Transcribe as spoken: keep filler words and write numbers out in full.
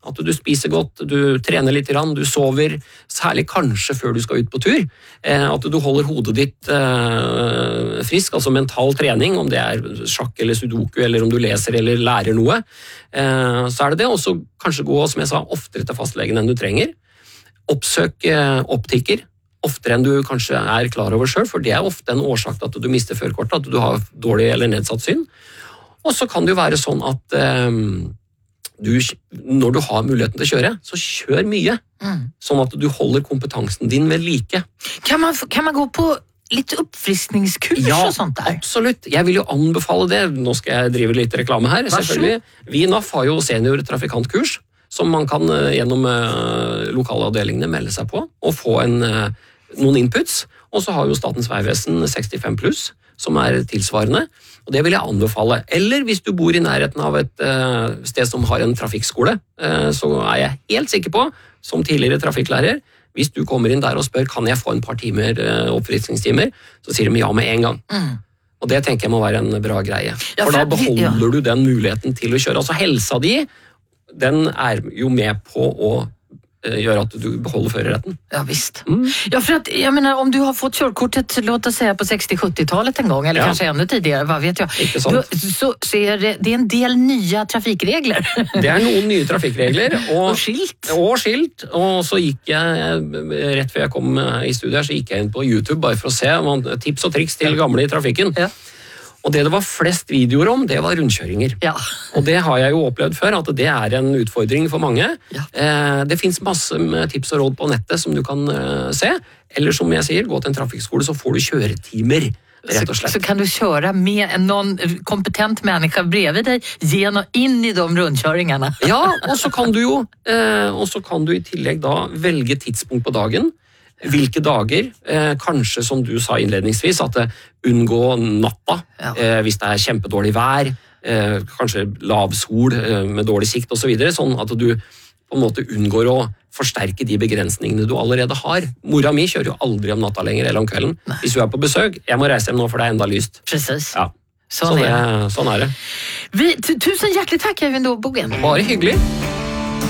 At du spiser godt, du trener litt, du sover, særlig kanskje før du skal ut på tur. At du holder hodet ditt frisk, altså mental trening, om det er sjakk eller sudoku, eller om du leser eller lærer noe. Så er det det, og så kanskje gå, som jeg sa, oftere til fastlegen enn du trenger. Oppsøk optiker, oftere enn du kanskje er klar over selv, for det er ofte en årsak til at du mister førerkortet, at du har dårlig eller nedsatt syn. Og så kan det jo være sånn at um, du, når du har muligheten til å kjøre, så kjør mye, mm. sånn at du holder kompetansen din ved like. Kan man, kan man gå på litt oppfriskningskurs ja, og sånt der? Ja, absolutt. Jeg vil jo anbefale det. Nå skal jeg drive litt reklame her, selvfølgelig. Vi i N A F har jo seniortrafikantkurs, som man kan gjennom uh, lokale avdelingene melde seg på, og få en, uh, noen inputs. Og så har jo Statens vegvesen sekstifem pluss, som er tilsvarende, og det vil jeg anbefale. Eller hvis du bor i nærheten av et uh, sted som har en trafikkskole, uh, så er jeg helt sikker på, som tidligere trafikklærer, hvis du kommer inn der og spør, kan jeg få en par timer uh, oppfriskningstimer, så sier de ja med en gang. Mm. Og det tenker jeg må være en bra greie. Ja, for, for da beholder ja. du den muligheten til å kjøre. Altså helsa di, den er jo med på å gör att du behåller förarrätten. Ja visst. Mm. Ja för att jag menar om du har fått körkortet låt oss säga på sextio-sjuttiotalet en gång eller ja. kanske ännu tidigare, vad vet jag. Då, så, så är det, det är en del nya trafikregler. Det är några nya trafikregler och, och skilt. Och skilt och så gick jag rätt för jag kom i studier så gick jag in på YouTube bara för att se om tips och tricks till gamla i trafiken. Ja. Og det det var flest videoer om, det var rundkjøringer. Ja. Og det har jeg jo opplevd før, at det er en utfordring for mange. Ja. Eh, det finnes masse tips og råd på nettet som du kan uh, se. Eller som jeg sier, gå til en trafikkskole, så får du kjøretimer, rett og slett. Så, så kan du kjøre med någon kompetent människa bredvid dig genom in i de rundkjøringene. Ja, og så kan du jo, eh, og så kan du i tillegg da velge tidspunkt på dagen. Hvilke dager, eh, kanskje som du sa innledningsvis, at eh, unngå natta ja. eh, hvis det er kjempedårlig vær, eh, kanskje lav sol eh, med dårlig sikt og så videre, sånn at du på en måte unngår å forsterke de begrensningene du allerede har. Mora mi kjører jo aldri om natta lenger eller om kvelden. Nei. Hvis du er på besøk, jeg må reise hjem nå for det er enda lyst. Precis. Ja. Sånn, så det, er. sånn er det. Vi, tusen hjertelig takk, Eivind Bogen. Bare hyggelig.